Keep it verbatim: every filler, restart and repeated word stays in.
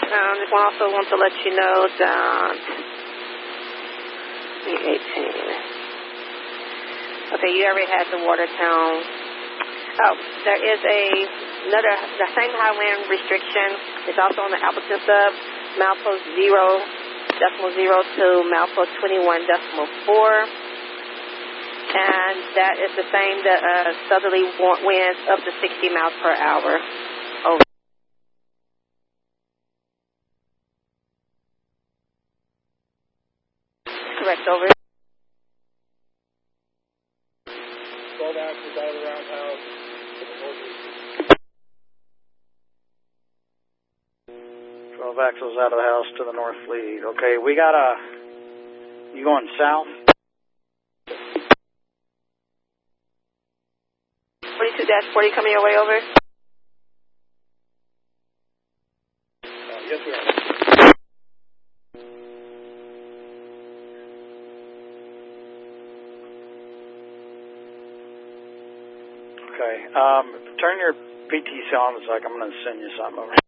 Um, just also want to let you know that eighteen. Okay, you already had the Watertown. Oh, there is a another the same high wind restriction. It's also on the Appleton sub, milepost zero decimal zero to milepost twenty-one decimal four, and that is the same. The uh, southerly winds up to sixty miles per hour. Over. Correct. Over. twelve axles out of the roundhouse to the northeast. twelve axles out of the house to the north lead. Okay, we got a... You going south? forty-two dash forty coming your way over? Uh, yes, we are. Okay, um, turn your P T C on a sec. I'm going to send you something over.